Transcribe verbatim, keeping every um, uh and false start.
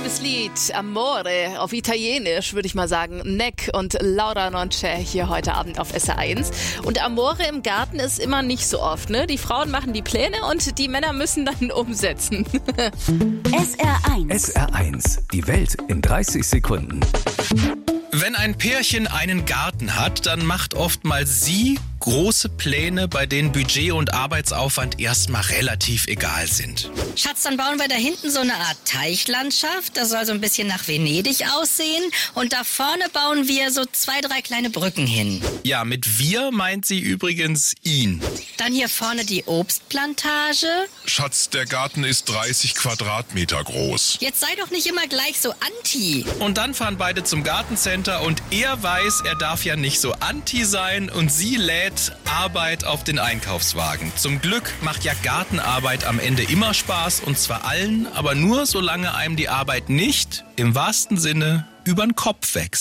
Schönes Lied, Amore, auf Italienisch würde ich mal sagen. Neck und Laura Nonce hier heute Abend auf S R eins. Und Amore im Garten ist immer nicht so oft, ne? Die Frauen machen die Pläne und die Männer müssen dann umsetzen. S R eins. S R eins, die Welt in dreißig Sekunden. Wenn ein Pärchen einen Garten hat, dann macht oftmals sie große Pläne, bei denen Budget und Arbeitsaufwand erstmal relativ egal sind. Schatz, dann bauen wir da hinten so eine Art Teichlandschaft. Das soll so ein bisschen nach Venedig aussehen. Und da vorne bauen wir so zwei, drei kleine Brücken hin. Ja, mit wir meint sie übrigens ihn. Dann hier vorne die Obstplantage. Schatz, der Garten ist dreißig Quadratmeter groß. Jetzt sei doch nicht immer gleich so anti. Und dann fahren beide zum Gartencenter und er weiß, er darf ja nicht so anti sein und sie lädt Arbeit auf den Einkaufswagen. Zum Glück macht ja Gartenarbeit am Ende immer Spaß und zwar allen, aber nur solange einem die Arbeit nicht, im wahrsten Sinne, übern Kopf wächst.